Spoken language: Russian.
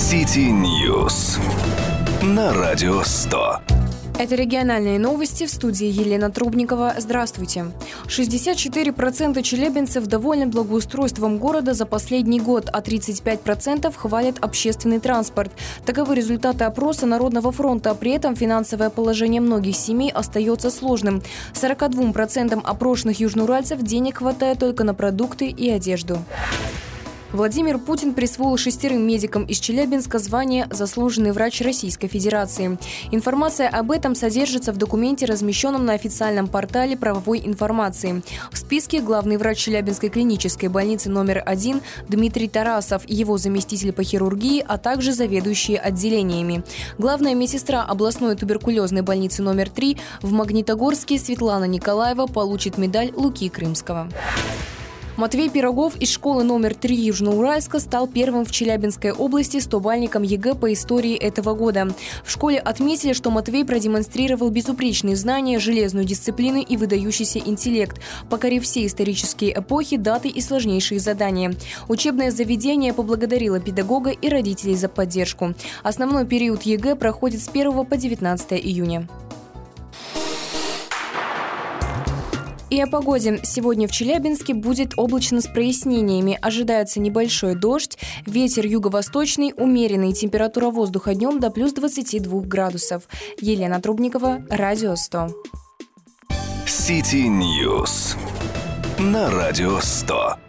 City News на Радио 100. Это региональные новости, в студии Елена Трубникова. Здравствуйте. 64% челябинцев довольны благоустройством города за последний год, а 35% хвалят общественный транспорт. Таковы результаты опроса Народного фронта. При этом финансовое положение многих семей остается сложным. 42% опрошенных южноуральцев денег хватает только на продукты и одежду. Владимир Путин присвоил 6 медикам из Челябинска звание «Заслуженный врач Российской Федерации». Информация об этом содержится в документе, размещенном на официальном портале правовой информации. В списке главный врач Челябинской клинической больницы номер 1 Дмитрий Тарасов, его заместитель по хирургии, а также заведующие отделениями. Главная медсестра областной туберкулезной больницы номер 3 в Магнитогорске Светлана Николаева получит медаль Луки Крымского. Матвей Пирогов из школы номер 3 Южноуральска стал первым в Челябинской области 100-бальником ЕГЭ по истории этого года. В школе отметили, что Матвей продемонстрировал безупречные знания, железную дисциплину и выдающийся интеллект, покорив все исторические эпохи, даты и сложнейшие задания. Учебное заведение поблагодарило педагога и родителей за поддержку. Основной период ЕГЭ проходит с 1 по 19 июня. И о погоде. Сегодня в Челябинске будет облачно с прояснениями. Ожидается небольшой дождь, ветер юго-восточный, умеренный, температура воздуха днем до плюс 22 градусов. Елена Трубникова, Радио 100. City News на Радио 100.